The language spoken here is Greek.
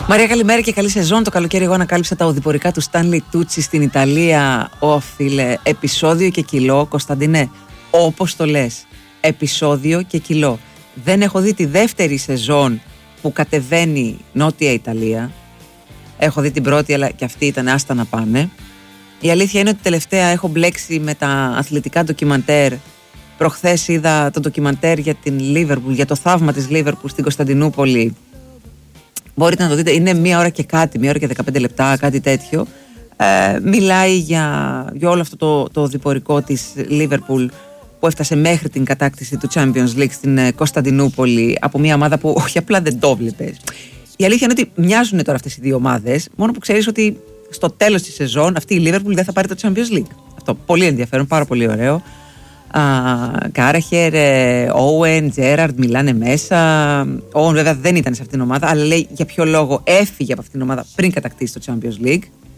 Μαρία, καλημέρα και καλή σεζόν. Το καλοκαίρι εγώ ανακάλυψα τα οδηπορικά του Stanley Tucci στην Ιταλία. Φίλε, επεισόδιο και κιλό. Κωνσταντινέ, όπως το λες, επεισόδιο και κιλό. Δεν έχω δει τη δεύτερη σεζόν που κατεβαίνει Νότια Ιταλία. Έχω δει την πρώτη, αλλά και αυτή ήταν άστα να πάνε. Η αλήθεια είναι ότι τελευταία έχω μπλέξει με τα αθλητικά ντοκιμαντέρ. Προχθές είδα το ντοκιμαντέρ για την Λίβερπουλ, για το θαύμα της Λίβερπουλ στην Κωνσταντινούπολη. Μπορείτε να το δείτε, είναι 1 ώρα και κάτι, 1 ώρα και 15 λεπτά, κάτι τέτοιο. Μιλάει για όλο αυτό το οδηπορικό της Λίβερπουλ που έφτασε μέχρι την κατάκτηση του Champions League στην Κωνσταντινούπολη από μια ομάδα που όχι απλά δεν το βλέπεις. Η αλήθεια είναι ότι μοιάζουν τώρα αυτές οι δύο ομάδες, μόνο που ξέρεις ότι στο τέλος της σεζόν αυτή η Λίβερπουλ δεν θα πάρει το Champions League. Αυτό πολύ ενδιαφέρον, πάρα πολύ ωραίο. Κάραχερ, Όουεν, Τζέραρντ μιλάνε μέσα. Όουεν βέβαια δεν ήταν σε αυτήν την ομάδα, αλλά λέει για ποιο λόγο έφυγε από αυτήν την ομάδα πριν κατακτήσει το Champions League.